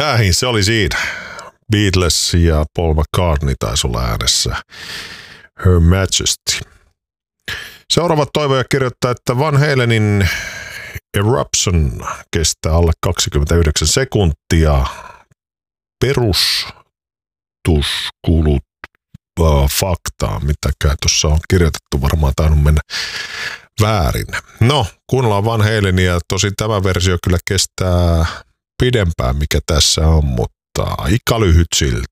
Näin, se oli siinä. Beatles ja Paul McCartney taisi olla äänessä. Her Majesty. Seuraava toivoja kirjoittaa, että Van Halenin Eruption kestää alle 29 sekuntia. Perustuskulut faktaa, mitäkään tuossa on kirjoitettu, varmaan tainnut mennä väärin. No, kuunnellaan Van Halenia, tosin tämä versio kyllä kestää pidempään, mikä tässä on, mutta aika lyhyt silti.